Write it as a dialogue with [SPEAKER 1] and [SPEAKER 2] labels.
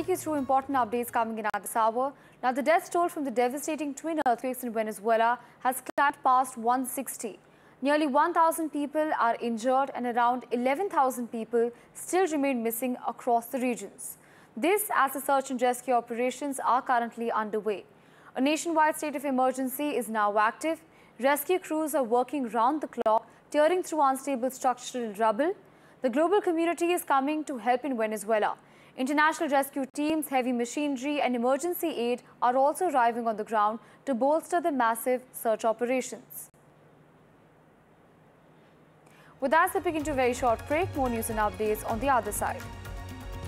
[SPEAKER 1] take you through important updates coming in at this hour. Now, the death toll from the devastating twin earthquakes in Venezuela has climbed past 160. Nearly 1,000 people are injured and around 11,000 people still remain missing across the regions. This as the search and rescue operations are currently underway. A nationwide state of emergency is now active. Rescue crews are working round the clock, tearing through unstable structural rubble. The global community is coming to help in Venezuela. International rescue teams, heavy machinery and emergency aid are also arriving on the ground to bolster the massive search operations. With that, stepping into a very short break, more news and updates on the other side.